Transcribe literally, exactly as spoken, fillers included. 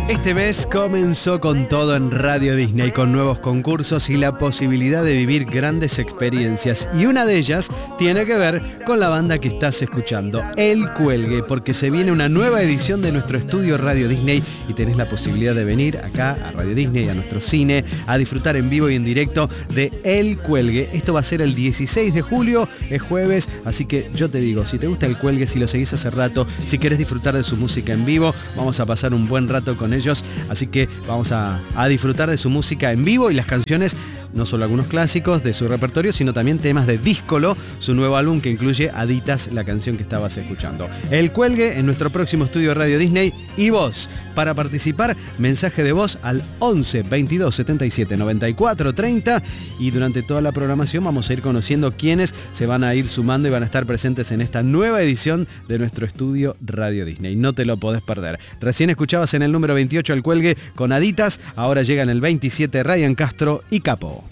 Este mes comenzó con todo en Radio Disney, con nuevos concursos y la posibilidad de vivir grandes experiencias. Y una de ellas tiene que ver con la banda que estás escuchando, El Cuelgue, porque se viene una nueva edición de nuestro estudio Radio Disney y tenés la posibilidad de venir acá a Radio Disney, a nuestro cine, a disfrutar en vivo y en directo de El Cuelgue. Esto va a ser el dieciséis de julio, es jueves, así que yo te digo, si te gusta El Cuelgue, si lo seguís hace rato, si querés disfrutar de su música en vivo, vamos a pasar un buen rato con ellos, así que vamos a, a disfrutar de su música en vivo y las canciones, no solo algunos clásicos de su repertorio, sino también temas de Díscolo, su nuevo álbum que incluye Aditas, la canción que estabas escuchando. El Cuelgue en nuestro próximo estudio Radio Disney. Y vos, para participar, mensaje de voz al once veintidós setenta y siete noventa y cuatro treinta, y durante toda la programación vamos a ir conociendo quiénes se van a ir sumando y van a estar presentes en esta nueva edición de nuestro estudio Radio Disney. No te lo podés perder. Recién escuchabas en el número veintiocho El Cuelgue con Aditas, ahora llegan el veintisiete Ryan Castro y Capo.